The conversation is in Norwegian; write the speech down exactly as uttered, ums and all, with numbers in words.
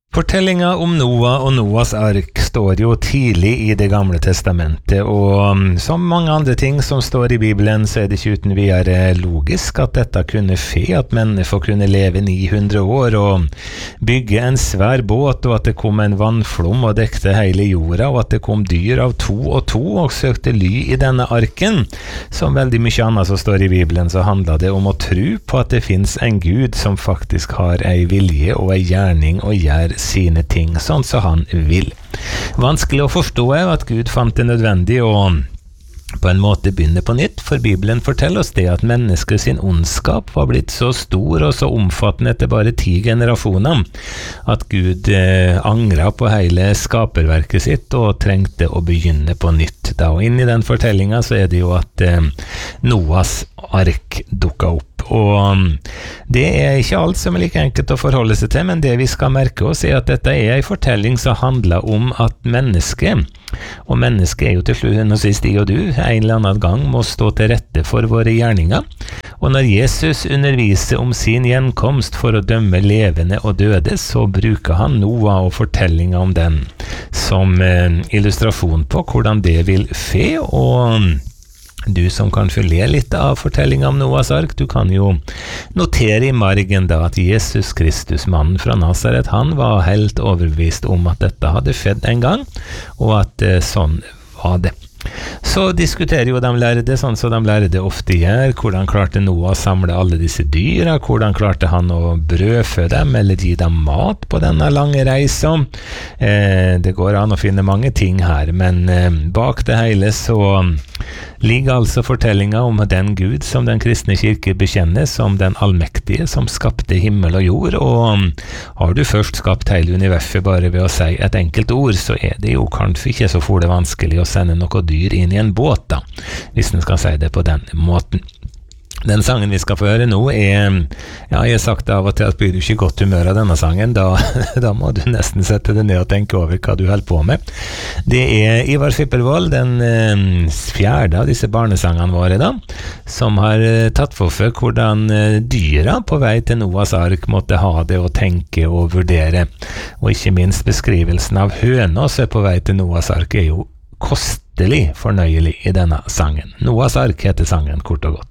Fortellinga om Noah og Noahs ark står jo tidlig i det gamle testamentet, og som mange andre ting som står i Bibelen, så er det ikke uten videre logisk at dette kunne fe, at mennesker kunne leve ni hundre år og bygge en svær båt, og at det kom en vannflom og dekte hele jorda, og at det kom dyr av to og to og søkte ly i denne arken. Som veldig mye annet som står i Bibelen, så handler det om å tro på at det finnes en Gud som faktisk har ei vilje og ei gjerning og gjør sine ting sånn som han vil. Vanskelig å forstå er at Gud fant det nødvendig å på en måte begynne på nytt, for Bibelen forteller oss det at mennesket sin ondskap var blitt så stor og så omfattende etter bare ti generasjoner, at Gud eh, angret på hele skaperverket sitt og trengte å begynne på nytt. Da, og inn i den fortellingen så er det jo at eh, Noahs ark dukket opp. Og det er ikke alt som er like enkelt å forholde seg til, men det vi skal merke oss er at dette er en fortelling som handler om at mennesket, og mennesket er jo til slutt og sist de og du, en eller annen gang må stå til rette for våre gjerninger. Og når Jesus underviser om sin gjenkomst for å dømme levende og døde, så bruker han Noah og fortellinga om den som eh, illustrasjon på hvordan det vil fe, og du som kan følge litt av fortellingen om Noahs ark, du kan jo notere i margen da at Jesus Kristus, mannen fra Nazaret, han var helt overbevist om at dette hadde skjedd en gang, og at eh, sånn var det. Så diskuterer jo de lærde, sånn som de lærde ofte gjør, hvordan klarte Noah å samle alle disse dyra, hvordan klarte han å brødfø dem, eller gi dem mat på denne lange reisen. Eh, det går an å finne mange ting her, men eh, bak det hele så ligger altså fortellinga om den Gud som den kristne kirke bekjenner som den allmektige, som skapte himmel og jord, og har du først skapt hele universet bare ved å si et enkelt ord, så er det jo kanskje ikke så for det vanskelig å sende noe dyr inn i en båt da, hvis en skal si det på den måten. Den sangen vi skal få høre nå er, ja, jeg har sagt av og til at blir du ikke godt humør av denne sangen, da, da må du nesten sette deg ned og tenke over hva du holder på med. Det er Ivar Skippervold, den eh, fjerde av disse barnesangene våre da, som har eh, tatt for seg hvordan eh, dyra på vei til Noahs ark måtte ha det å tenke og vurdere, og ikke minst beskrivelsen av høna som er på vei til Noahs ark er jo kostelig fornøyelig i denne sangen. Noahs ark heter sangen kort og godt.